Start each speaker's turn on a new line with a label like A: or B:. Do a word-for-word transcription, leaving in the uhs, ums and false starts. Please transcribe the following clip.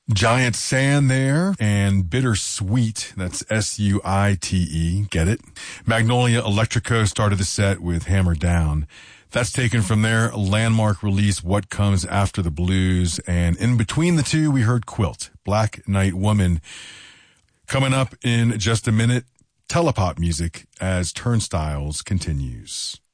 A: Giant Sand there, and Bittersweet, that's S U I T E, get it? Magnolia Electrico started the set with Hammer Down. That's taken from their landmark release, What Comes After the Blues, and in between the two, we heard Quilt, Black Night Woman. Coming up in just a minute, telepop music as Turnstiles continues.